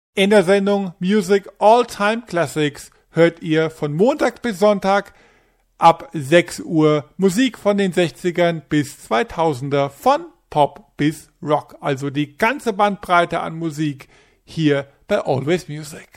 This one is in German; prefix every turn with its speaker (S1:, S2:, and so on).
S1: In der Sendung Music All Time Classics hört ihr von Montag bis Sonntag ab 6 Uhr Musik von den 60ern bis 2000er, von Pop bis Rock. Also die ganze Bandbreite an Musik hier bei Always Music.